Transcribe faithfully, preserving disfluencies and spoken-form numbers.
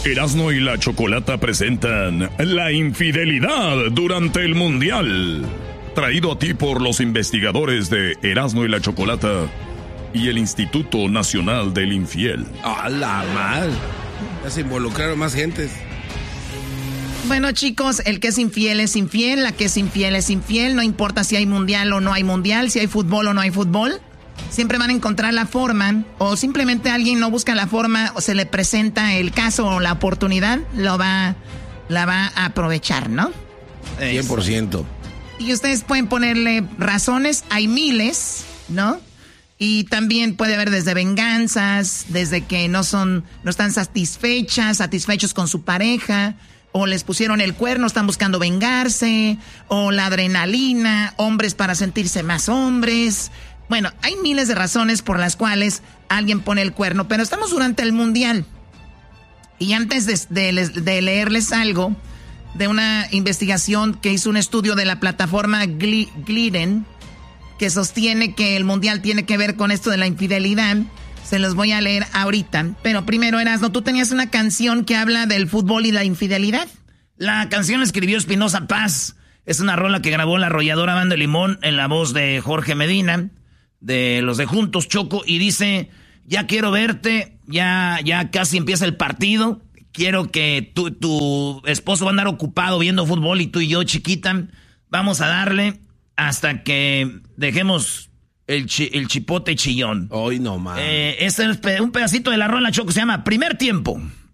Erasmo y la Chocolata presentan La infidelidad durante el Mundial. Traído a ti por los investigadores de Erasmo y la Chocolata y el Instituto Nacional del Infiel. ¡A la mal! Ya se involucraron más gentes. Bueno, chicos, el que es infiel es infiel, la que es infiel es infiel. No importa si hay mundial o no hay mundial, si hay fútbol o no hay fútbol. Siempre van a encontrar la forma, o simplemente alguien no busca la forma, o se le presenta el caso o la oportunidad, lo va, la va a aprovechar, ¿no? cien por ciento. Y ustedes pueden ponerle razones, hay miles, ¿no? Y también puede haber desde venganzas, desde que no son, no están satisfechas, satisfechos con su pareja, o les pusieron el cuerno, están buscando vengarse, o la adrenalina, hombres para sentirse más hombres. Bueno, hay miles de razones por las cuales alguien pone el cuerno, pero estamos durante el Mundial. Y antes de, de, de leerles algo de una investigación que hizo un estudio de la plataforma Gliden, que sostiene que el Mundial tiene que ver con esto de la infidelidad, se los voy a leer ahorita. Pero primero, Erasmo, tú tenías una canción que habla del fútbol y la infidelidad. La canción la escribió Espinosa Paz. Es una rola que grabó la arrolladora Banda Limón en la voz de Jorge Medina, de los de Juntos, Choco, y dice: ya quiero verte, ya, ya casi empieza el partido, quiero que tu, tu esposo va a andar ocupado viendo fútbol y tú y yo, chiquita, vamos a darle hasta que dejemos el, chi, el chipote chillón. Hoy no más. Eh, este es un pedacito de la rola, Choco, se llama Primer Tiempo.